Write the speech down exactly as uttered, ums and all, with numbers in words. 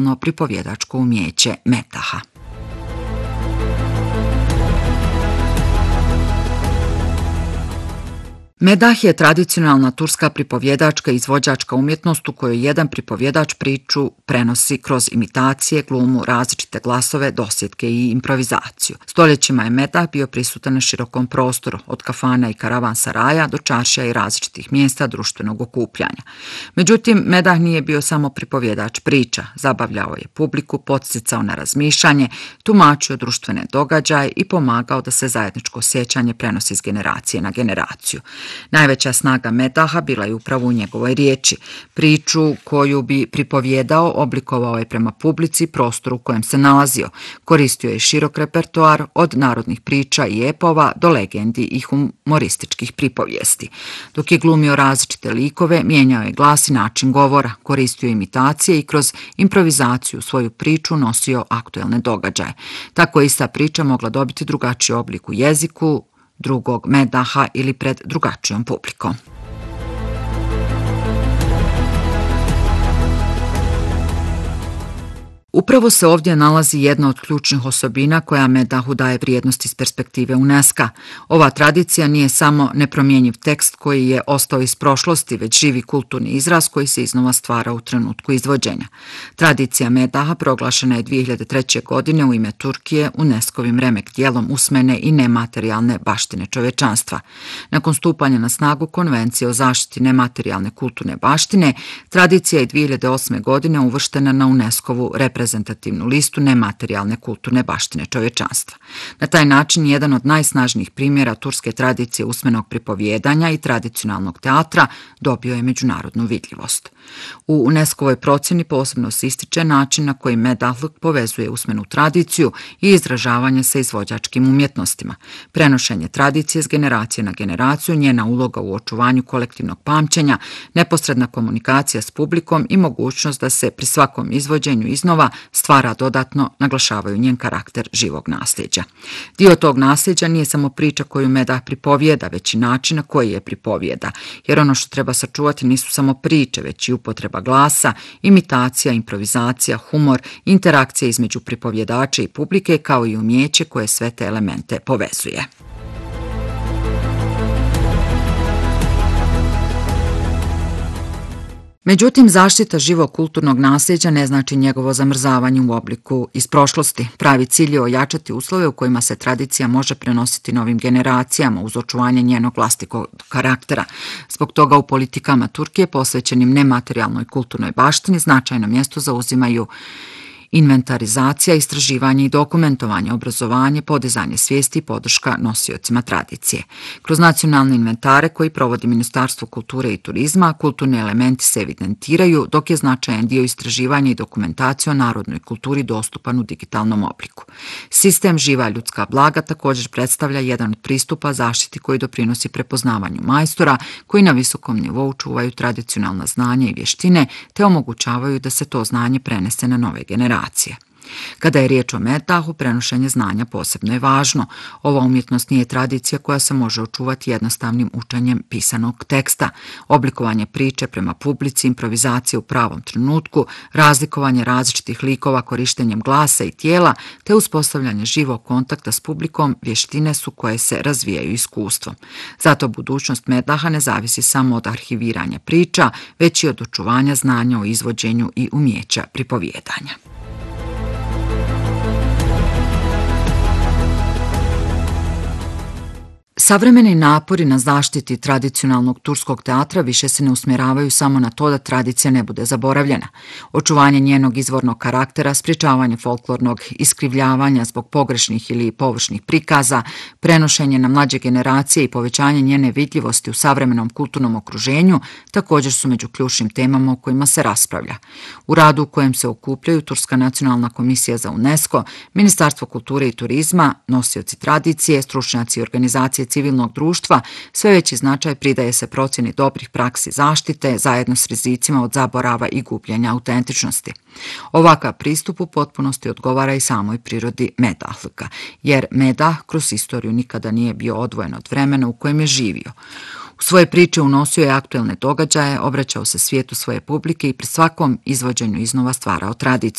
tradicionalno pripovjedačko umjeće metaha. Medah je tradicionalna turska pripovjedačka i izvođačka umjetnost u kojoj jedan pripovjedač priču prenosi kroz imitacije, glumu, različite glasove, dosjetke i improvizaciju. Stoljećima je medah bio prisutan na širokom prostoru, od kafana i karavansaraja do čaršija i različitih mjesta društvenog okupljanja. Međutim, medah nije bio samo pripovjedač priča, zabavljao je publiku, podsticao na razmišljanje, tumačio društvene događaje i pomagao da se zajedničko sjećanje prenosi iz generacije na generaciju. Najveća snaga medaha bila je upravo u njegovoj riječi. Priču koju bi pripovjedao oblikovao je prema publici, prostoru u kojem se nalazio. Koristio je širok repertoar od narodnih priča i epova do legendi i humorističkih pripovijesti. Dok je glumio različite likove, mijenjao je glas i način govora, koristio imitacije i kroz improvizaciju svoju priču nosio aktuelne događaje. Tako je ista priča mogla dobiti drugačiji oblik u jeziku drugog medaha ili pred drugačijom publikom. Upravo se ovdje nalazi jedna od ključnih osobina koja medahu daje vrijednost iz perspektive UNESCO-a. Ova tradicija nije samo nepromjenjiv tekst koji je ostao iz prošlosti, već živi kulturni izraz koji se iznova stvara u trenutku izvođenja. Tradicija medaha proglašena je dvije hiljade treće. godine u ime Turkije UNESCO-ovim remek dijelom usmene i nematerijalne baštine čovječanstva. Nakon stupanja na snagu Konvencije o zaštiti nematerijalne kulturne baštine, tradicija je dvije hiljade osme. godine uvrštena na UNESCO-ovu reprezentativnu listu nematerijalne kulturne baštine čovječanstva. Na taj način jedan od najsnažnijih primjera turske tradicije usmenog pripovjedanja i tradicionalnog teatra dobio je međunarodnu vidljivost. U UNESCO-ovoj procjeni posebno se ističe način na koji medahluk povezuje usmenu tradiciju i izražavanje sa izvođačkim umjetnostima, prenošenje tradicije s generacije na generaciju, njena uloga u očuvanju kolektivnog pamćenja, neposredna komunikacija s publikom i mogućnost da se pri svakom izvođenju iznova stvara dodatno naglašavaju njen karakter živog nasljeđa. Dio tog nasljeđa nije samo priča koju medah pripovijeda, već i način na koji je pripovijeda, jer ono što treba sačuvati nisu samo priče, već i upotreba glasa, imitacija, improvizacija, humor, interakcija između pripovjedača i publike, kao i umjeće koje sve te elemente povezuje. Međutim, zaštita živog kulturnog nasljeđa ne znači njegovo zamrzavanje u obliku iz prošlosti. Pravi cilj je ojačati uslove u kojima se tradicija može prenositi novim generacijama uz očuvanje njenog vlastitog karaktera. Zbog toga u politikama Turkije posvećenim nematerijalnoj kulturnoj baštini značajno mjesto zauzimaju inventarizacija, istraživanje i dokumentovanje, obrazovanje, podizanje svijesti i podrška nosiocima tradicije. Kroz nacionalne inventare koji provodi Ministarstvo kulture i turizma, kulturni elementi se evidentiraju, dok je značajan dio istraživanja i dokumentacije o narodnoj kulturi dostupan u digitalnom obliku. Sistem Živa ljudska blaga također predstavlja jedan od pristupa zaštiti koji doprinosi prepoznavanju majstora koji na visokom nivou čuvaju tradicionalna znanja i vještine te omogućavaju da se to znanje prenese na nove generacije. Kada je riječ o medahu, prenošenje znanja posebno je važno. Ova umjetnost nije tradicija koja se može očuvati jednostavnim učenjem pisanog teksta. Oblikovanje priče prema publici, improvizacija u pravom trenutku, razlikovanje različitih likova korištenjem glasa i tijela, te uspostavljanje živog kontakta s publikom vještine su koje se razvijaju iskustvom. Zato budućnost medaha ne zavisi samo od arhiviranja priča, već i od očuvanja znanja o izvođenju i umjeća pripovjedanja. Savremeni napori na zaštiti tradicionalnog turskog teatra više se ne usmjeravaju samo na to da tradicija ne bude zaboravljena. Očuvanje njenog izvornog karaktera, sprječavanje folklornog iskrivljavanja zbog pogrešnih ili površnih prikaza, prenošenje na mlađe generacije i povećanje njene vidljivosti u savremenom kulturnom okruženju također su među ključnim temama o kojima se raspravlja. U radu u kojem se okupljaju Turska nacionalna komisija za UNESCO, Ministarstvo kulture i turizma, nosioci tradicije, stručnjaci i organizacije civilnog društva, sve veći značaj pridaje se procjeni dobrih praksi zaštite zajedno s rizicima od zaborava i gubljenja autentičnosti. Ovakav pristup u potpunosti odgovara i samoj prirodi medahluka, jer medah kroz istoriju nikada nije bio odvojen od vremena u kojem je živio. U svoje priče unosio je aktuelne događaje, obraćao se svijetu svoje publike i pri svakom izvođenju iznova stvarao tradiciju.